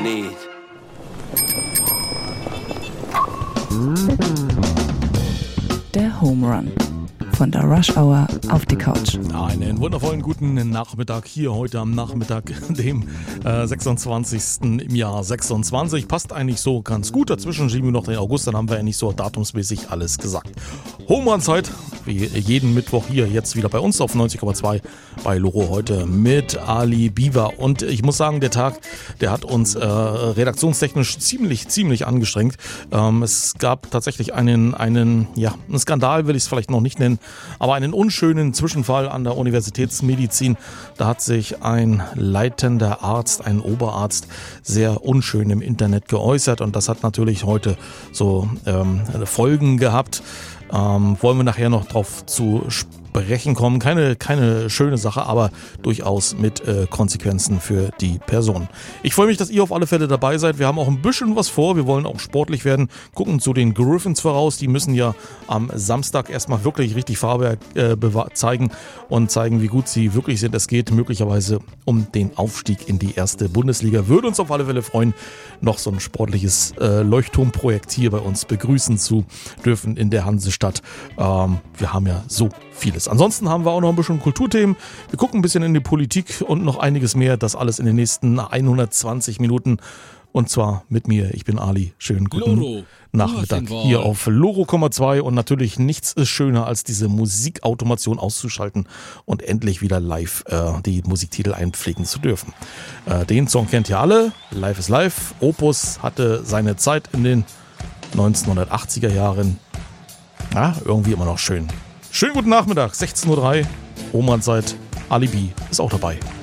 need. Der Home Run. Von der Rush Hour auf die Couch. Einen wundervollen guten Nachmittag hier heute am Nachmittag, dem 26. im Jahr 26. Passt eigentlich so ganz gut. Dazwischen schieben wir noch den August, dann haben wir ja nicht so datumsmäßig alles gesagt. Home Run Zeit, wie jeden Mittwoch hier jetzt wieder bei uns auf 90,2 bei Loro heute mit Ali Biwa. Und ich muss sagen, der Tag, der hat uns redaktionstechnisch ziemlich angestrengt. Es gab tatsächlich einen Skandal, will ich es vielleicht noch nicht nennen, aber einen unschönen Zwischenfall an der Universitätsmedizin. Da hat sich ein leitender Arzt, ein Oberarzt, sehr unschön im Internet geäußert und das hat natürlich heute so Folgen gehabt. Wollen wir nachher noch drauf zu sprechen kommen. Keine schöne Sache, aber durchaus mit Konsequenzen für die Person. Ich freue mich, dass ihr auf alle Fälle dabei seid. Wir haben auch ein bisschen was vor. Wir wollen auch sportlich werden. Gucken zu den Griffins voraus. Die müssen ja am Samstag erstmal wirklich richtig Farbe zeigen und zeigen, wie gut sie wirklich sind. Es geht möglicherweise um den Aufstieg in die erste Bundesliga. Würde uns auf alle Fälle freuen, noch so ein sportliches Leuchtturmprojekt hier bei uns begrüßen zu dürfen in der Hansestadt. Wir haben ja so vieles. Ansonsten haben wir auch noch ein bisschen Kulturthemen. Wir gucken ein bisschen in die Politik und noch einiges mehr. Das alles in den nächsten 120 Minuten. Und zwar mit mir. Ich bin Ali. Schönen guten Loro. Nachmittag hier auf Loro,2. Und natürlich nichts ist schöner, als diese Musikautomation auszuschalten und endlich wieder live die Musiktitel einpflegen zu dürfen. Den Song kennt ihr alle. Live is Live. Opus hatte seine Zeit in den 1980er Jahren. Ja, irgendwie immer noch schön. Schönen guten Nachmittag, 16:03 Uhr, Oman-Zeit, Alibi ist auch dabei.